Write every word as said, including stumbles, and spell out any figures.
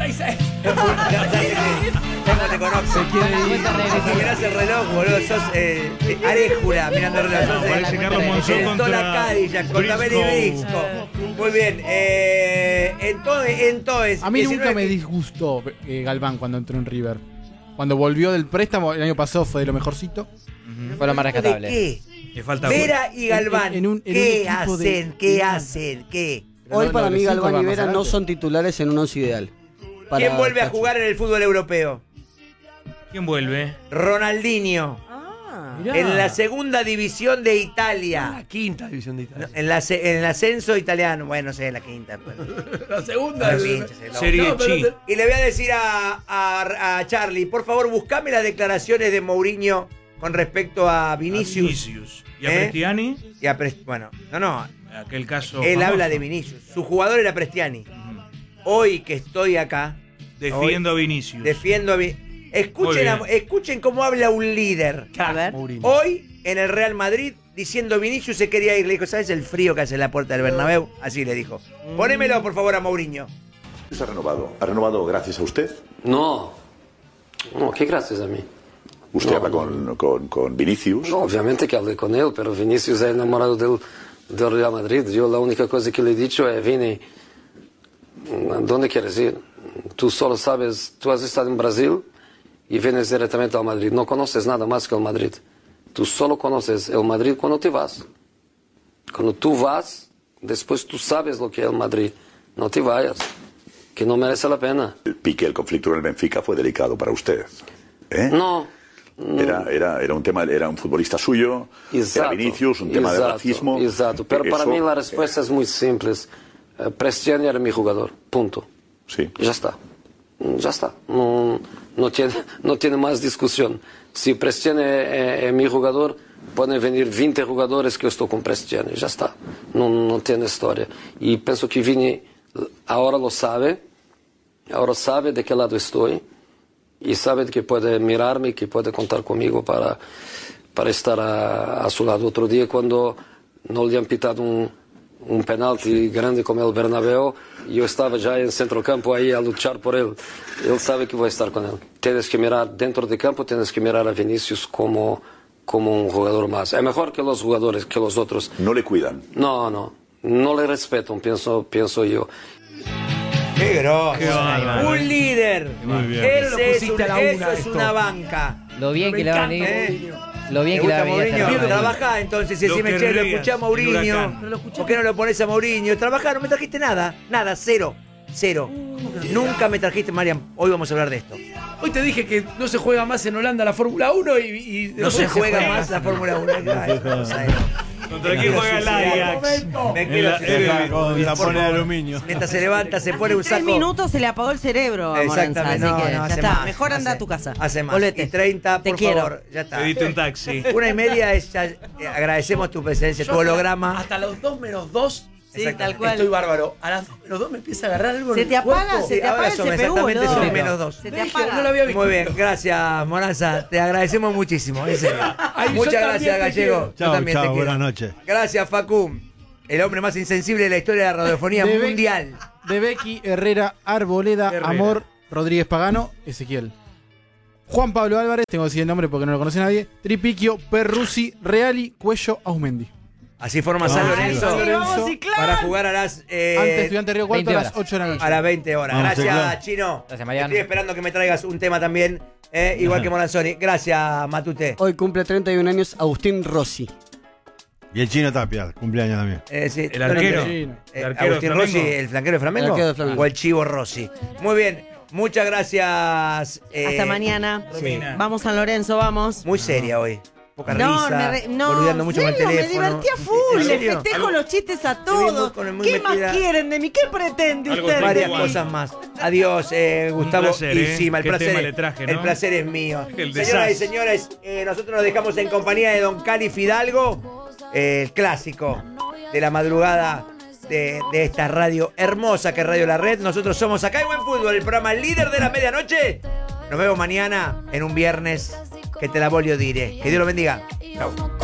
seis seis. ¿Cómo te conozco? Se quiere ir. Si mirás el reloj, boludo, sos eh, eh, Aréjula mirando el reloj. Sos Parece Carlos Monzón el contra Tola Cadillac, contra Benny Brisco. Muy bien. Eh, entonces, entonces. A mí nunca diecinueve me disgustó eh, Galván cuando entró en River. Cuando volvió del préstamo, el año pasado fue de lo mejorcito. Fue lo más rescatable. ¿De qué? Le falta Vera y Galván, En- en un- en ¿qué un equipo de- hacen? ¿Qué hacen? ¿Qué? Hoy No, para no, mí los cinco Galván y van más Vera no adelante. son titulares en un once ideal. Para ¿Quién vuelve a Cacho. jugar en el fútbol europeo? ¿Quién vuelve? Ronaldinho. Ah, En la segunda división de Italia. la quinta división de Italia. En, la, se- en el ascenso italiano. Bueno, no sé, la quinta. Bueno. La segunda. No, es- pinches, el lobo. Serie No, pero Chi. te- Y le voy a decir a, a- a Charlie, por favor, buscame las declaraciones de Mourinho con respecto a Vinicius. Vinicius. ¿Y a ¿Eh? Prestiani? Y a Pres- bueno, no, no. Aquel caso. Él famoso. habla de Vinicius. Su jugador era Prestiani. Hoy que estoy acá, Defiendo a Vinicius. defiendo a Vinicius. Escuchen, a- Muy bien. escuchen cómo habla un líder. A ver. Mourinho. Hoy en el Real Madrid diciendo Vinicius se quería ir. Le dijo, ¿sabes el frío que hace en la puerta del Bernabéu? Así le dijo. Ponémelo, por favor, a Mourinho. ¿Se ha renovado? ¿Ha renovado gracias a usted? No, no, ¿qué gracias a mí? ¿Usted No, habla no. con, con, con Vinicius? No, obviamente que hablé con él, pero Vinicius es enamorado del, del Real Madrid. Yo la única cosa que le he dicho es, Vini, ¿a dónde quieres ir? Tú solo sabes, tú has estado en Brasil y vienes directamente al Madrid. No conoces nada más que el Madrid. Tú solo conoces el Madrid cuando te vas. Cuando tú vas, después tú sabes lo que es el Madrid. No te vayas, que no merece la pena. El pique, el conflicto en el Benfica fue delicado para usted. ¿Eh? No. Era, era, era un tema, era un futbolista suyo, era Vinicius, un tema de exacto, racismo. Exacto, pero para Eso, mí la respuesta es muy simple. Eh, Prestiani era mi jugador, punto. Sí. Ya está, ya está. No, no, tiene, no tiene más discusión. Si Prestiani es, es mi jugador, pueden venir veinte jugadores que yo estoy con Prestiani, ya está. No, no tiene historia. Y pienso que Vini ahora lo sabe, ahora sabe de qué lado estoy. Y sabe que puede mirarme y que puede contar conmigo para, para estar a, a su lado. Otro día cuando no le han pitado un, un penalti grande como el Bernabéu, yo estaba ya en centro campo ahí a luchar por él. Él sabe que voy a estar con él. Tienes que mirar dentro de campo, tienes que mirar a Vinicius como, como un jugador más. Es mejor que los jugadores, que los otros. No le cuidan. No, no, no le respetan, pienso, pienso yo. ¡Qué grosso! Qué bárbaro, Un eh. líder. Muy bien. Ese Lo es, pusiste un- a la eso una es esto. una banca. Lo bien Me que le va a encanta, venir. ¿Eh? Lo bien ¿Te que le va a gusta venir. a Mourinho? este Real. Trabajá entonces, Lo decime, que che, lo ría, escuché a el Mourinho. huracán. No lo escuché. ¿Por qué no lo pones a Mourinho? Trabajá, no me trajiste nada. Nada, cero. Cero. Nunca me trajiste, Marian. Hoy vamos a hablar de esto. Hoy te dije que no se juega más en Holanda la Fórmula uno y, y No se juega más la Fórmula uno. Ay, cosa, eh. ¿Contra quién juega el Ajax? Me En quiero la- suicidar. en- Con Por tapones de favor. aluminio. Mientras se levanta, se pone un Tres saco. minutos se le apagó el cerebro a Moranza, así Exactamente, no, que no, ya hace está. más, Mejor anda hace- a tu casa. Hace más. Volvete. Y treinta, Te por quiero. favor. Ya está. Pedite un taxi. Una y media es ya, eh, agradecemos tu presencia, tu holograma. Hasta los dos menos dos. Sí, Exactamente. tal cual. Estoy bárbaro. A las dos menos dos me empieza a agarrar algo en Se el te apaga, cuerpo. se te ahora apaga el son C P U, exactamente boludo. son menos dos. Se te Dije, apaga. no lo había visto. Muy bien, gracias, Moranza. Te agradecemos muchísimo. En serio. Ay, yo Muchas también gracias, te Gallego. quiero. Yo Chao, también te chao, quiero. buenas noches. Gracias, Facu. El hombre más insensible de la historia de la radiofonía De Be- mundial. De Becky, Herrera, Arboleda, Herrera. Amor, Rodríguez Pagano, Ezequiel. Juan Pablo Álvarez, tengo que decir el nombre porque no lo conoce nadie. Tripiquio, Perrusi, Reali, Cuello, Ausmendi. Así forma Ah, San sí, Lorenzo San Lorenzo. vamos, Ciclán. para jugar a las, eh, Ante Estudiante Río Cuarto a veinte las horas. ocho de la noche. a las veinte horas. Vamos, Gracias, Ciclán. Chino. Gracias, Mariano. Estoy esperando que me traigas un tema también, eh, igual que Moranzoni. Gracias, Matute. Hoy cumple treinta y un años Agustín Rossi. Y el chino Tapia, cumpleaños también. Eh, sí, El no, arquero. no, Sí, eh, El arquero Agustín de Rossi, Flamengo. el flanquero de Flamengo. El arquero de Flamengo. O el Chivo Rossi. Muy bien, muchas gracias. eh, Hasta mañana. Sí. Vamos San Lorenzo, vamos. Muy seria hoy. Poca No, risa, me re- no, boludeando mucho con el serio, me teléfono. divertí a full, ¿En le serio? festejo los chistes a muy- todos. con el muy ¿Qué más metida. quieren de mí? ¿Qué pretende Algo usted de Varias mí? cosas más. Adiós, eh, Gustavo. placer, y ¿eh? sí, el Qué placer, tema le traje, ¿no? el placer es mío. El Señoras y desastre. señores, eh, nosotros nos dejamos en compañía de Don Cali Fidalgo, eh, el clásico de la madrugada de, de esta radio hermosa que es Radio La Red. Nosotros somos Acá hay Buen Fútbol, el programa líder de la medianoche. Nos vemos mañana en un viernes que te la volio diré. Que Dios lo bendiga. Chau.